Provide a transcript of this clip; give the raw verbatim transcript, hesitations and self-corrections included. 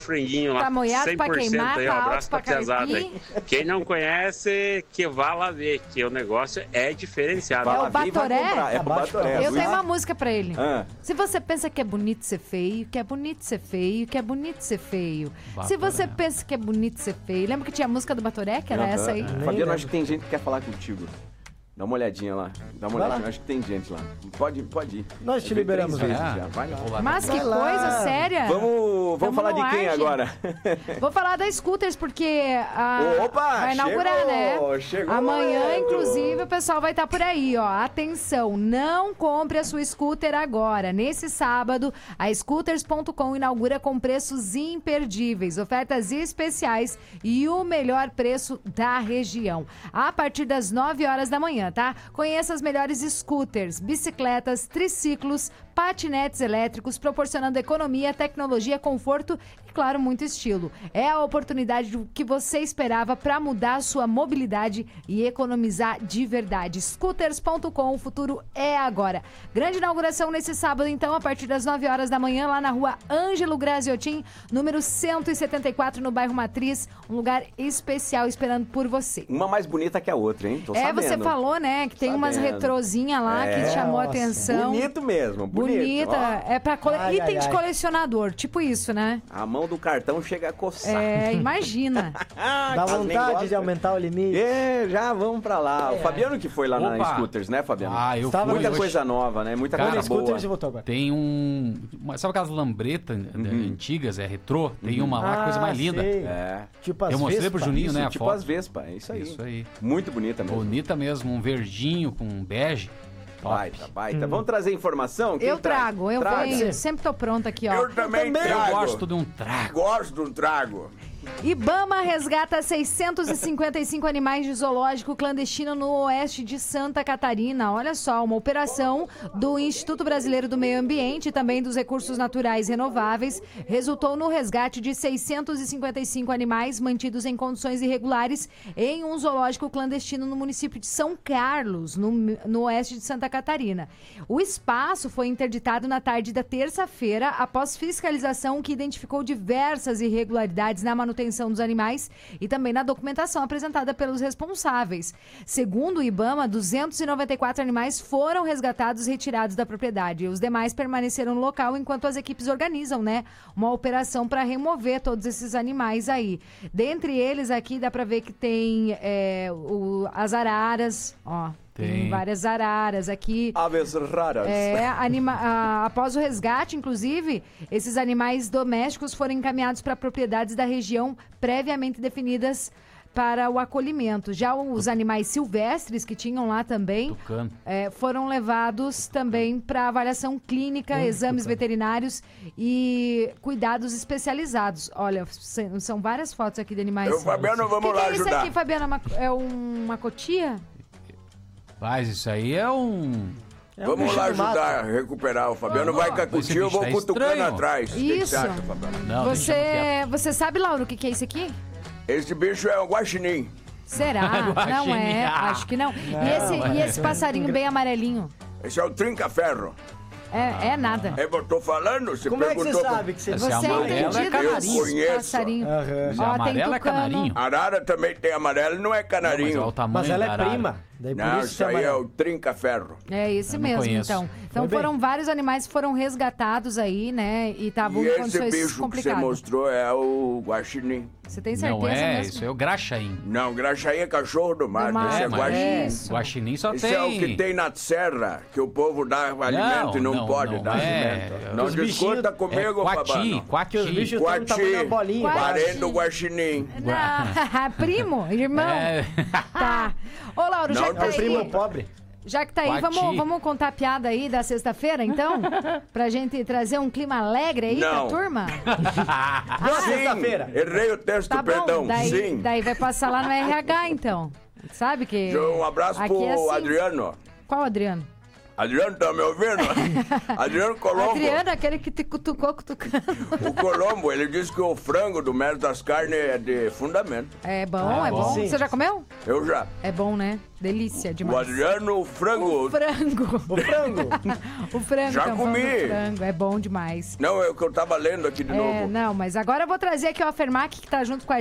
franguinho lá, Tá moiado cem pra por cento queimar, aí, tá um alto abraço pra pra pesada carpir. aí. Quem não conhece, que vá lá ver, que o negócio é diferenciado. É o Batoré? É pro Batoré. Eu tenho uma música pra ele. Ah. Se você pensa que é bonito ser feio, que é bonito ser feio, que é bonito ser feio. Se você pensa que é bonito ser feio... Lembra que tinha a música do Batoré, que era Aham. essa aí? Fabiano, acho que tem gente que quer falar contigo. Dá uma olhadinha lá. Dá uma Vai olhadinha. lá. Acho que tem gente lá. Pode, pode ir. Nós te Eu vi liberamos, três vezes né? já. Vai lá. Mas que Vai lá. coisa séria. Vamos, vamos Tamo falar no de quem ar, gente. agora? Vou falar da Scooters, porque a, Opa, vai inaugurar, chegou, né? chegou, Amanhã, Leandro. inclusive, o pessoal vai estar por aí, ó. Atenção, não compre a sua scooter agora. Nesse sábado, a scooters ponto com inaugura com preços imperdíveis, ofertas especiais e o melhor preço da região. A partir das nove horas da manhã, tá? Conheça as melhores scooters, bicicletas, triciclos, patinetes elétricos, proporcionando economia, tecnologia, conforto e, claro, muito estilo. É a oportunidade que você esperava para mudar a sua mobilidade e economizar de verdade. scooters ponto com, o futuro é agora. Grande inauguração nesse sábado, então, a partir das nove horas da manhã, lá na rua Ângelo Graziotin, número cento e setenta e quatro, no bairro Matriz. Um lugar especial esperando por você. Uma mais bonita que a outra, hein? Tô é, sabendo. você falou, né, que tem Sabendo. umas retrozinhas lá É, que chamou a nossa. atenção. Bonito mesmo, bonito. Bonita, Ó, é pra cole... Ai, item ai, de ai. colecionador, tipo isso, né? a mão do cartão chega a coçar. É, imagina. Ah, Dá faz vontade negócio. de aumentar o limite. É, já vamos pra lá. O Fabiano que foi lá na Opa. Scooters, né, Fabiano? Ah, eu Estava fui. Muita hoje. coisa nova, né? Muita Cara, coisa Foi na boa. Scooters e voltou agora. Tem um... uma- sabe aquelas lambretas Uhum. antigas, é retrô? Tem uma lá, coisa mais linda. sei. É. Tipo as Eu mostrei Vespa. pro Juninho, Isso, né, a tipo foto. as Vespa, é isso aí. Isso aí. Muito bonita mesmo. Bonita mesmo, um verdinho com um bege. Top. Baita, baita. Vamos trazer informação? Quem Eu traz? trago, eu Traga. venho, sempre tô pronta aqui, ó. Eu também também. Eu trago. gosto de um trago. Gosto de um trago. Ibama resgata seiscentos e cinquenta e cinco animais de zoológico clandestino no oeste de Santa Catarina. Olha só, uma operação do Instituto Brasileiro do Meio Ambiente e também dos Recursos Naturais Renováveis resultou no resgate de seiscentos e cinquenta e cinco animais mantidos em condições irregulares em um zoológico clandestino no município de São Carlos, no, no oeste de Santa Catarina. O espaço foi interditado na tarde da terça-feira após fiscalização que identificou diversas irregularidades na manutenção dos animais e também na documentação apresentada pelos responsáveis. Segundo o Ibama, duzentos e noventa e quatro animais foram resgatados e retirados da propriedade. Os demais permaneceram no local enquanto as equipes organizam, né, uma operação para remover todos esses animais aí. Dentre eles aqui dá para ver que tem é, o, as araras, ó. Tem. Tem. várias araras aqui. Aves raras. É, anima- a- após o resgate, inclusive, esses animais domésticos foram encaminhados para propriedades da região previamente definidas para o acolhimento. Já os animais silvestres que tinham lá também Tucano. é, foram levados também para avaliação clínica, Muito exames tucano. veterinários e cuidados especializados. Olha, são são várias fotos aqui de animais. Eu, Fabiano, vamos que lá que é isso ajudar. aqui, Fabiana? Uma- É um- uma cotia? Mas isso aí é um... É um Vamos bicho lá do mato. ajudar a recuperar. O Fabiano vai com a Esse cutia, eu bicho vou tá cutucando estranho. atrás. O que que Isso. você acha, Fabiano? Não, deixa Você, quieto. você sabe, Lauro, o que, que é isso aqui? Esse bicho é um guaxinim. Será? Não Guaxinim. é, acho que não. E esse, e esse passarinho bem amarelinho? Esse é o trinca-ferro. É, é nada. É, eu tô falando, você Como é que você perguntou... sabe que você Esse Você é amarelo é entendido canarinho. Eu conheço. passarinho. Aham. Esse Ó, tem amarelo é tucano. canarinho. Arara também tem amarelo, não é Não, mas canarinho. olha o tamanho Mas ela da é arara. prima. Daí por Não, isso isso que aí é amarelo. o trinca-ferro. É esse Eu não mesmo, conheço. então. Então Foi bem. foram vários animais que foram resgatados aí, né? E estavam E em esse condições bicho que você complicadas. mostrou é o guaxinim. Você tem certeza Não é, mesmo? isso é o graxaim. Não, graxaí é cachorro do mato, Do mato. esse é É, mas- guaxinim. Isso. Guaxinim só Esse tem... é o que tem na serra, que o povo dá alimento e não, não, pode não dar é. alimento. Não Os discuta bichinhos- comigo, é quati, Fabano. Que os bichos quati. estão no tamanho da bolinha. Quati. Parente do guaxinim. Ah, primo, irmão. É. Tá. Ô, Lauro, já Não, que tá É o primo aí, pobre. já que tá aí, Quati. vamos, vamos contar a piada aí da sexta-feira, então? Pra gente trazer um clima alegre aí Não. pra turma? Boa sexta-feira. Errei o texto, Tá bom, perdão. daí, Sim. daí vai passar lá no R H, então. Sabe que... Um abraço aqui pro é assim. Adriano. Qual Adriano? Adriano, tá me ouvindo? Adriano Colombo. Adriano, aquele que te cutucou, cutucando. O Colombo, ele disse que o frango do Mestre das Carnes é de fundamento. É bom, Ah, é bom. bom. Você já comeu? Eu já. É bom, né? Delícia O demais. Adriano, o frango... O frango. O frango. O frango. Já tá falando comi. do frango. É bom demais. Não, é o que eu tava lendo aqui de É, novo. não, mas agora eu vou trazer aqui o Afermac, que tá junto com a